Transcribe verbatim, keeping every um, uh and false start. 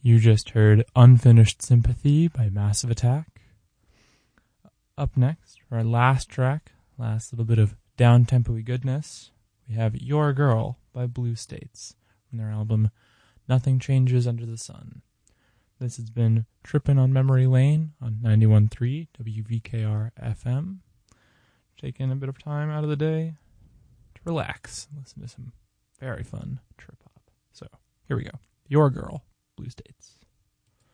You just heard Unfinished Sympathy by Massive Attack. Up next, for our last track, last little bit of down-tempo-y goodness, we have Your Girl by Blue States from their album Nothing Changes Under the Sun. This has been Trippin' on Memory Lane on ninety-one point three W V K R F M. Taking a bit of time out of the day to relax and listen to some very fun trip-hop. So, here we go. Your Girl, Blue States.